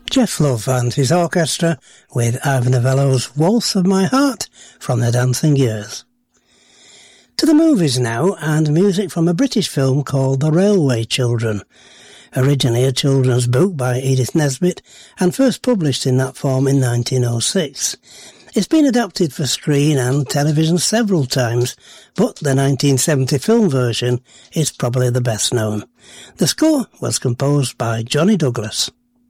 Jeff Love and his orchestra with Ivor Novello's Waltz of My Heart from the Dancing Years. To the movies now, and music from a British film called The Railway Children. Originally a children's book by Edith Nesbit and first published in that form in 1906. It's been adapted for screen and television several times, but the 1970 film version is probably the best known. The score was composed by Johnny Douglas.